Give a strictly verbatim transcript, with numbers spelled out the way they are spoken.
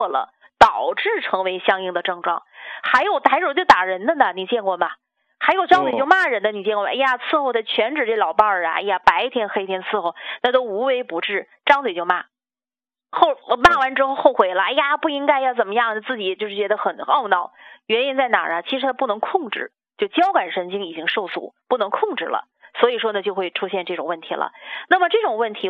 了，导致成为相应的症状。还有抬手就打人的呢，你见过吗？还有张嘴就骂人的，你见过吗？哎呀，伺候的全指这老伴儿啊，哎呀，白天黑天伺候，那都无微不至，张嘴就骂。后骂完之后后悔了，哎呀，不应该呀，怎么样的，自己就是觉得很懊恼。原因在哪儿啊？其实他不能控制，就交感神经已经受阻，不能控制了，所以说呢，就会出现这种问题了。那么这种问题